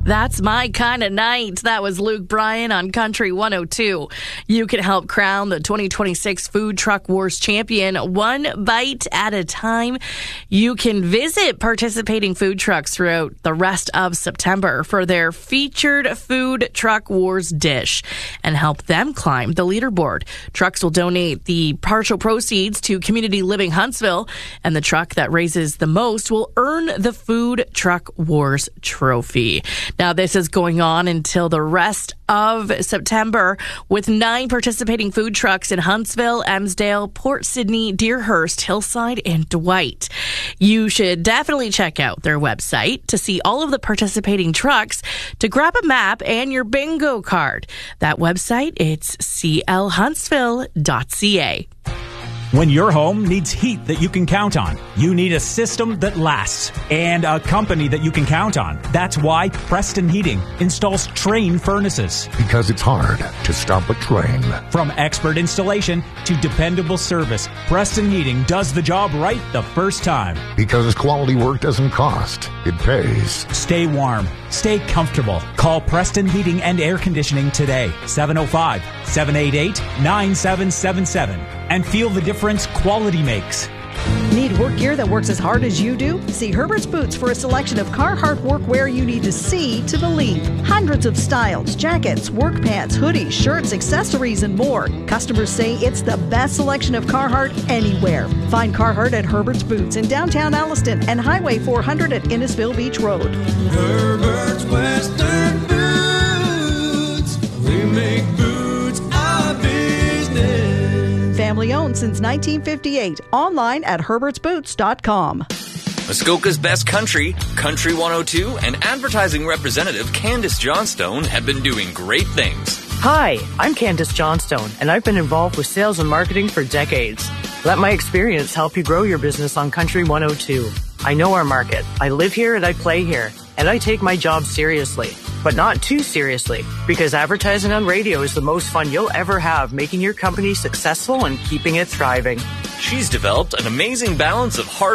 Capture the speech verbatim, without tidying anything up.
That's my kind of night. That was Luke Bryan on Country one oh two. You can help crown the twenty twenty-six Food Truck Wars champion one bite at a time. You can visit participating food trucks throughout the rest of September for their featured Food Truck Wars dish and help them climb the leaderboard. Trucks will donate the partial proceeds to Community Living Huntsville, and the truck that raises the most will earn the Food Truck Wars trophy. Now, this is going on until the rest of September with nine participating food trucks in Huntsville, Emsdale, Port Sydney, Deerhurst, Hillside, and Dwight. You should definitely check out their website to see all of the participating trucks, to grab a map and your bingo card. That website, it's c l huntsville dot c a. When your home needs heat that you can count on, you need a system that lasts and a company that you can count on. That's why Preston Heating installs Trane furnaces. Because it's hard to stop a train. From expert installation to dependable service, Preston Heating does the job right the first time. Because quality work doesn't cost, it pays. Stay warm. Stay comfortable. Call Preston Heating and Air Conditioning today, seven oh five, seven eight eight, nine seven seven seven, and feel the difference quality makes. Need work gear that works as hard as you do? See Herbert's Boots for a selection of Carhartt workwear you need to see to believe. Hundreds of styles, jackets, work pants, hoodies, shirts, accessories, and more. Customers say it's the best selection of Carhartt anywhere. Find Carhartt at Herbert's Boots in downtown Alliston and Highway four hundred at Innisfil Beach Road. Herbert's Western Boots. We make boots our business. Family owned since nineteen fifty-eight. Online at herberts boots dot com. Muskoka's best country, Country one oh two, and advertising representative Candace Johnstone have been doing great things. Hi, I'm Candace Johnstone, and I've been involved with sales and marketing for decades. Let my experience help you grow your business on Country one oh two. I know our market. I live here and I play here, and I take my job seriously. But not too seriously, because advertising on radio is the most fun you'll ever have, making your company successful and keeping it thriving. She's developed an amazing balance of hard